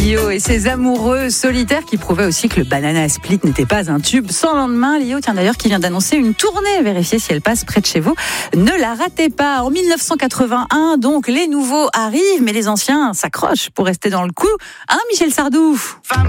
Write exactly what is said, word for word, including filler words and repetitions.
Lio et ses amoureux solitaires qui prouvaient aussi que le Banana Split n'était pas un tube sans lendemain. Lio, tiens d'ailleurs, qui vient d'annoncer une tournée. Vérifiez si elle passe près de chez vous. Ne la ratez pas. En mille neuf cent quatre-vingt-un, donc, les nouveaux arrivent, mais les anciens s'accrochent pour rester dans le coup. Hein, Michel Sardou?